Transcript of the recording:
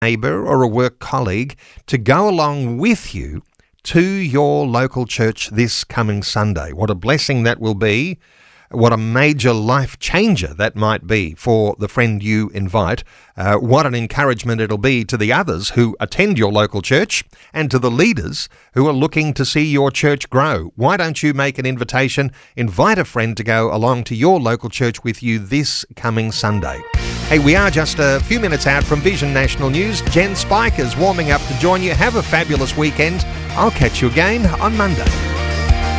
neighbour or a work colleague to go along with you to your local church this coming Sunday. What a blessing that will be. What a major life changer that might be for the friend you invite. What an encouragement it'll be to the others who attend your local church and to the leaders who are looking to see your church grow. Why don't you make an invitation, invite a friend to go along to your local church with you this coming Sunday. Hey, we are just a few minutes out from Vision National News. Jen Spike is warming up to join you. Have a fabulous weekend. I'll catch you again on Monday.